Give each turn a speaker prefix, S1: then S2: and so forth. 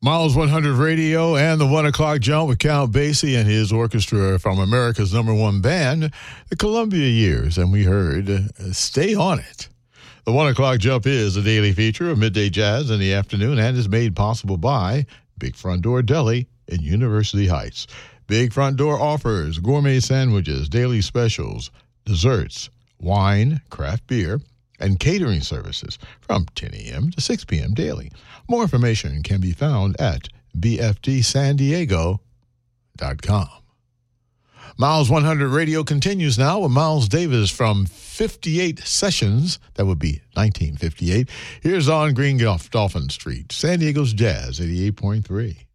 S1: Miles 100 Radio and the 1 o'clock jump with Count Basie and his orchestra from America's #1 band, the Columbia Years, and we heard Stay On It. The 1 o'clock jump is a daily feature of Midday Jazz in the afternoon and is made possible by Big Front Door Deli in University Heights. Big Front Door offers gourmet sandwiches, daily specials, desserts, wine, craft beer, and catering services from 10 a.m. to 6 p.m. daily. More information can be found at bftsandiego.com. Miles 100 Radio continues now with Miles Davis from 58 Sessions. That would be 1958. Here's on Green Dolphin Street, San Diego's Jazz 88.3.